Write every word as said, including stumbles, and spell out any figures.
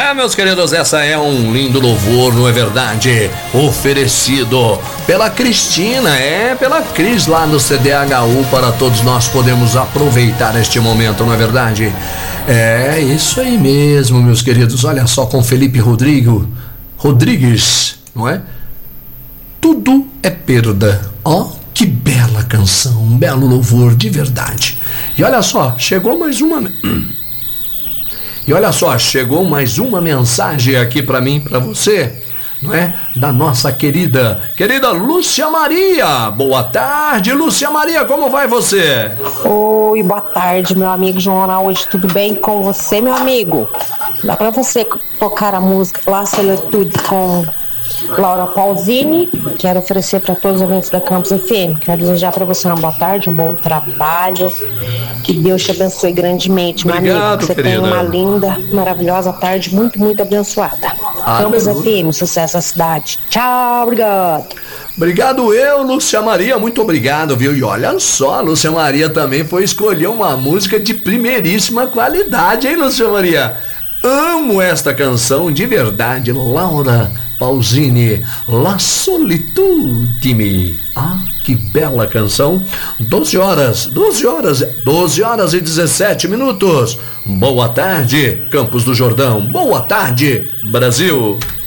É, meus queridos, essa é um lindo louvor, não é verdade? Oferecido pela Cristina, é, pela Cris lá no C D H U, para todos nós podermos aproveitar este momento, não é verdade? É, isso aí mesmo, meus queridos. Olha só, com Felipe Rodrigo, Rodrigues, não é? Tudo é perda. Ó, que bela canção, um belo louvor de verdade. E olha só, chegou mais uma... E olha só, chegou mais uma mensagem aqui para mim, para você, não é? Da nossa querida, querida Lúcia Maria. Boa tarde, Lúcia Maria, como vai você? Oi, boa tarde, meu amigo João Araújo, tudo bem com você, meu amigo? Dá para você tocar a música La Solitude com Laura Pausini? Quero oferecer para todos os ouvintes da Campus F M. Quero desejar para você uma boa tarde, um bom trabalho. Que Deus te abençoe grandemente, meu Obrigado, amigo. Você querida. tem uma linda, maravilhosa tarde, muito, muito abençoada. Ah, Campus meu... F M, sucesso à cidade. Tchau, obrigado. Obrigado eu, Lúcia Maria, muito obrigado, viu? E olha só, Lúcia Maria também foi escolher uma música de primeiríssima qualidade, hein, Lúcia Maria? Amo esta canção de verdade, Laura Pausini, La Solitude. Ah, que bela canção. doze horas, doze horas, doze horas e dezessete minutos. Boa tarde, Campos do Jordão. Boa tarde, Brasil.